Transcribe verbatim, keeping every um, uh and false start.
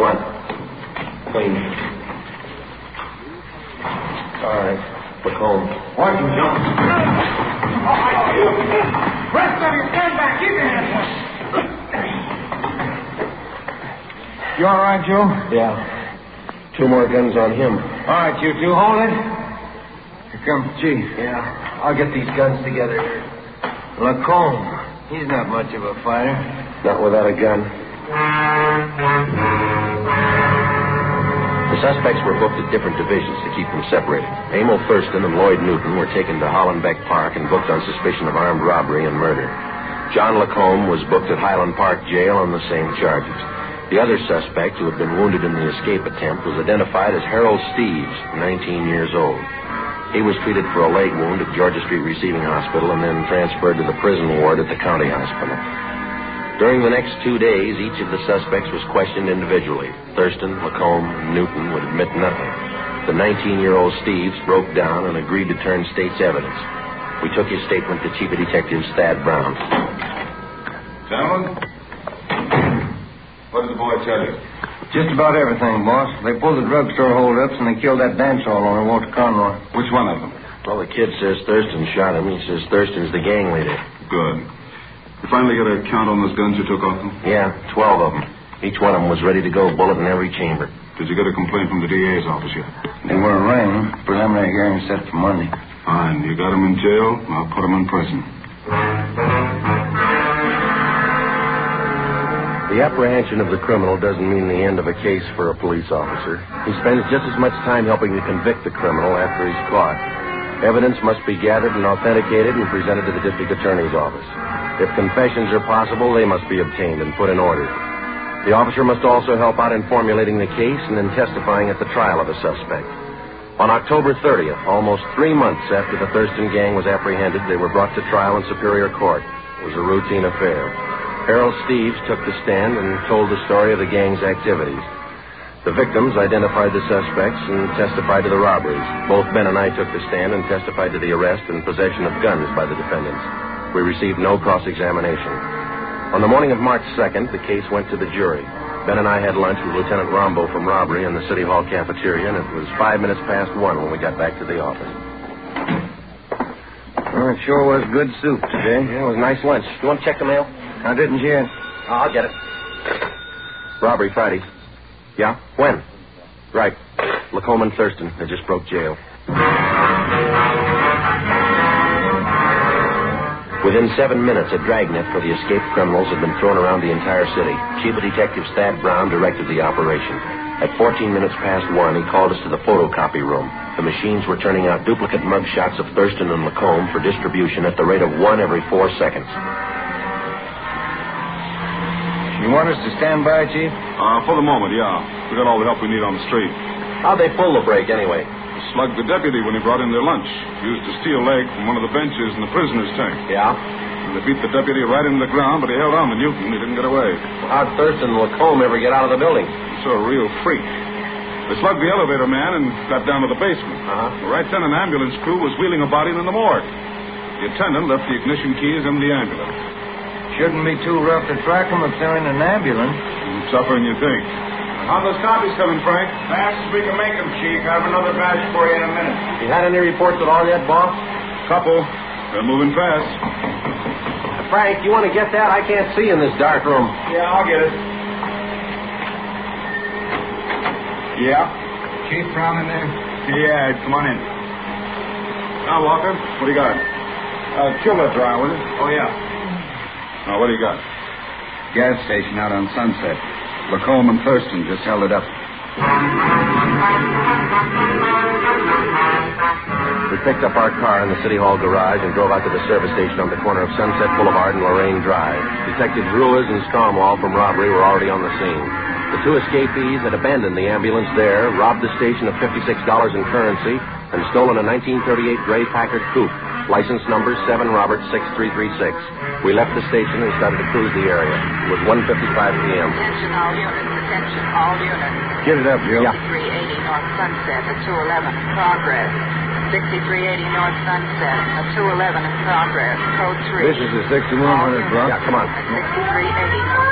Go on. Clean. All right. Look home. Watch him, John. Rest of you, stand back. Keep your hands up. You all right, Joe? Yeah. Two more guns on him. All right, you two, hold it. Here comes Chief. Yeah. I'll get these guns together. Lacombe. He's not much of a fighter. Not without a gun. The suspects were booked at different divisions to keep them separated. Emil Thurston and Lloyd Newton were taken to Hollenbeck Park and booked on suspicion of armed robbery and murder. John Lacombe was booked at Highland Park Jail on the same charges. The other suspect, who had been wounded in the escape attempt, was identified as Harold Steves, nineteen years old. He was treated for a leg wound at Georgia Street Receiving Hospital and then transferred to the prison ward at the county hospital. During the next two days, each of the suspects was questioned individually. Thurston, Lacombe, and Newton would admit nothing. The nineteen-year-old Steves broke down and agreed to turn state's evidence. We took his statement to Chief of Detectives Thad Brown. Gentlemen, what did the boy tell you? Just about everything, boss. They pulled the drugstore holdups and they killed that dance hall owner, Walter Conroy. Which one of them? Well, the kid says Thurston shot him. He says Thurston's the gang leader. Good. You finally got a count on those guns you took off them? Yeah, twelve of them. Each one of them was ready to go, bullet in every chamber. Did you get a complaint from the D A's office yet? They were arraigned. Preliminary hearing set for Monday. Fine. You got them in jail. I'll put them in prison. The apprehension of the criminal doesn't mean the end of a case for a police officer. He spends just as much time helping to convict the criminal after he's caught. Evidence must be gathered and authenticated and presented to the district attorney's office. If confessions are possible, they must be obtained and put in order. The officer must also help out in formulating the case and in testifying at the trial of a suspect. On October thirtieth, almost three months after the Thurston gang was apprehended, they were brought to trial in Superior Court. It was a routine affair. Harold Steves took the stand and told the story of the gang's activities. The victims identified the suspects and testified to the robberies. Both Ben and I took the stand and testified to the arrest and possession of guns by the defendants. We received no cross-examination. On the morning of March second, the case went to the jury. Ben and I had lunch with Lieutenant Rombo from robbery in the City Hall cafeteria, and it was five minutes past one when we got back to the office. Well, it sure was good soup today. Yeah, it was a nice lunch. You want to check the mail? I didn't yet. Oh, I'll get it. Robbery Friday. Yeah? When? Right. Lacombe and Thurston. They just broke jail. Within seven minutes, a dragnet for the escaped criminals had been thrown around the entire city. Chief of Detectives Thad Brown directed the operation. At fourteen minutes past one, he called us to the photocopy room. The machines were turning out duplicate mug shots of Thurston and Lacombe for distribution at the rate of one every four seconds. You want us to stand by, Chief? Uh, for the moment, yeah. We got all the help we need on the street. How'd they pull the break, anyway? Slugged the deputy when he brought in their lunch. Used a steel leg from one of the benches in the prisoner's tank. Yeah? And they beat the deputy right into the ground, but he held on to Newton. He didn't get away. Well, how'd Thurston and Lacombe ever get out of the building? He's a real freak. They slugged the elevator man and got down to the basement. Uh-huh. Right then, an ambulance crew was wheeling a body into the morgue. The attendant left the ignition keys in the ambulance. Shouldn't be too rough to track them if they're in an ambulance. It's tougher than you think. How those copies coming, Frank? Fast as we can make them, Chief. I have another batch for you in a minute. You had any reports at all yet, boss? Couple. They're moving fast. Frank, you want to get that? I can't see in this dark room. Yeah, I'll get it. Yeah? Chief Brown in there? Yeah, come on in. Now, Walker, what do you got? Uh, killer dry, was it? Oh, yeah. Now, what do you got? Gas station out on Sunset. Lacombe and Thurston just held it up. We picked up our car in the City Hall garage and drove out to the service station on the corner of Sunset Boulevard and Lorraine Drive. Detectives Ruiz and Stromwall from robbery were already on the scene. The two escapees had abandoned the ambulance there, robbed the station of fifty-six dollars in currency, and stolen a nineteen thirty-eight gray Packard coupe, license number seven Robert six three three six. We left the station and started to cruise the area. It was one fifty-five p.m. Attention all units, attention all units. Get it up, Joe. Yeah. sixty-three eighty North Sunset at two eleven in progress. sixty-three eighty North Sunset at two eleven in progress. Code three. This is the sixty-one hundred drop. Yeah, come on. sixty-three eighty North